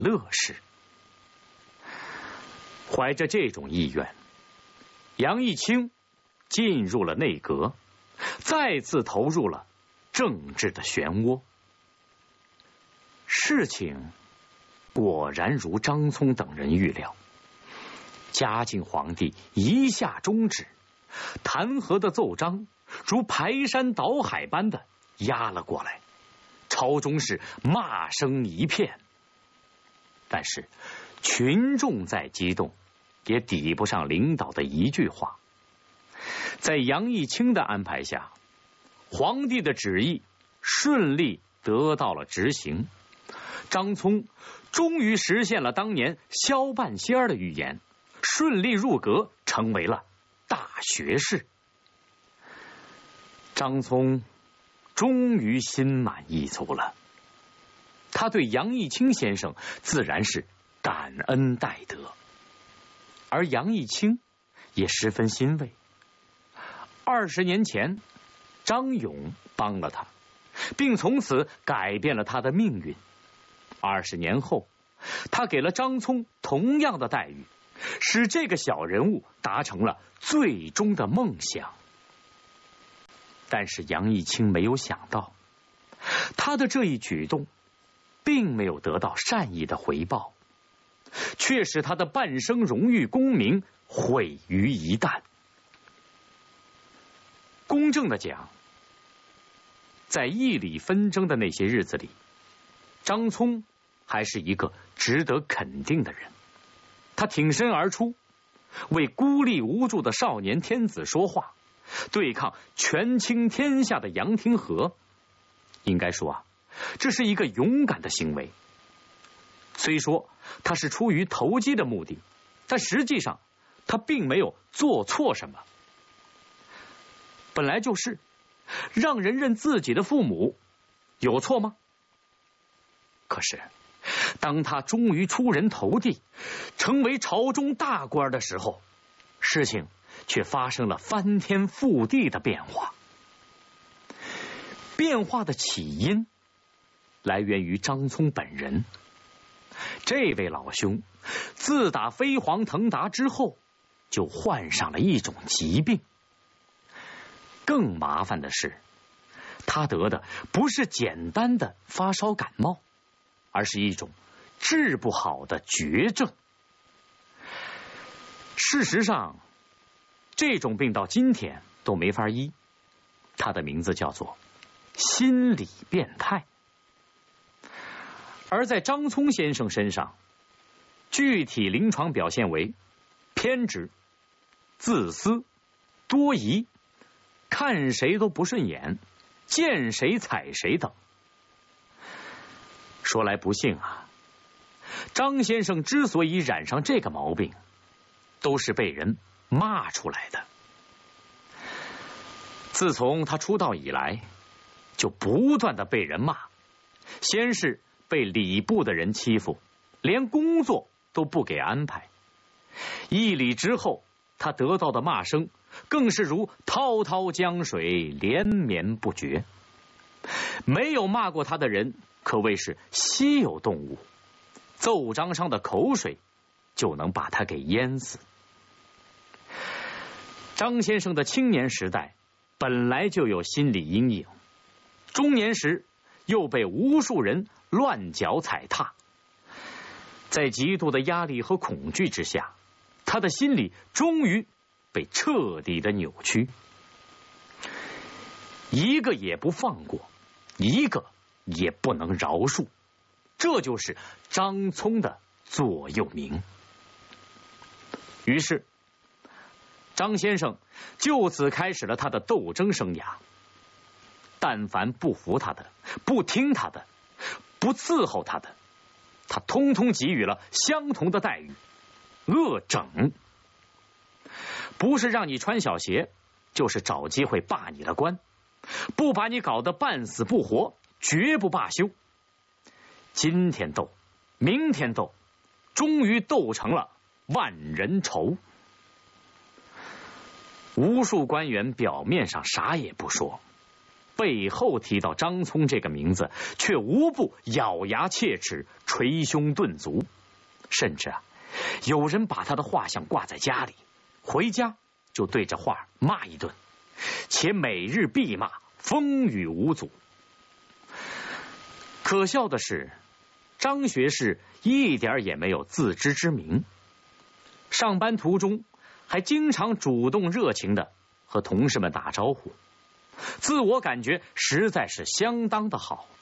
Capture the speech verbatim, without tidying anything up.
乐事。怀着这种意愿，杨义清进入了内阁，再次投入了政治的漩涡。事情果然如张聪等人预料，嘉靖皇帝一下中旨，弹劾的奏章如排山倒海般的压了过来，朝中是骂声一片。但是群众再激动，也抵不上领导的一句话。在杨义清的安排下，皇帝的旨意顺利得到了执行。张聪终于实现了当年萧半仙儿的预言，顺利入阁，成为了大学士。张聪终于心满意足了，他对杨义清先生自然是感恩戴德，而杨义清也十分欣慰。二十年前，张勇帮了他，并从此改变了他的命运。二十年后，他给了张聪同样的待遇，使这个小人物达成了最终的梦想。但是杨义清没有想到，他的这一举动并没有得到善意的回报，却使他的半生荣誉功名毁于一旦。公正的讲，在义理纷争的那些日子里，张聪还是一个值得肯定的人。他挺身而出，为孤立无助的少年天子说话，对抗权倾天下的杨廷和。应该说啊，这是一个勇敢的行为。虽说他是出于投机的目的，但实际上他并没有做错什么。本来就是，让人认自己的父母，有错吗？可是当他终于出人头地，成为朝中大官的时候，事情却发生了翻天覆地的变化。变化的起因来源于张聪本人。这位老兄自打飞黄腾达之后，就患上了一种疾病。更麻烦的是，他得的不是简单的发烧感冒，而是一种治不好的绝症。事实上，这种病到今天都没法医，它的名字叫做心理变态。而在张聪先生身上，具体临床表现为偏执、自私、多疑、看谁都不顺眼、见谁踩谁等。说来不幸啊，张先生之所以染上这个毛病，都是被人骂出来的。自从他出道以来，就不断的被人骂，先是被礼部的人欺负，连工作都不给安排。一礼之后，他得到的骂声更是如滔滔江水，连绵不绝。没有骂过他的人可谓是稀有动物，奏章上的口水就能把他给淹死。张先生的青年时代本来就有心理阴影，中年时又被无数人乱脚踩踏，在极度的压力和恐惧之下，他的心理终于被彻底的扭曲，一个也不放过，一个也不能饶恕，这就是张聪的座右铭。于是张先生就此开始了他的斗争生涯。但凡不服他的、不听他的、不伺候他的，他通通给予了相同的待遇，恶整。不是让你穿小鞋，就是找机会罢你的官，不把你搞得半死不活，绝不罢休。今天斗，明天斗，终于斗成了万人仇。无数官员表面上啥也不说， 背后提到张聪这个名字，却无不咬牙切齿、捶胸顿足，甚至啊，有人把他的画像挂在家里，回家就对着画骂一顿，且每日必骂，风雨无阻。可笑的是，张学士一点也没有自知之明，上班途中还经常主动热情的和同事们打招呼，自我感觉实在是相当的好。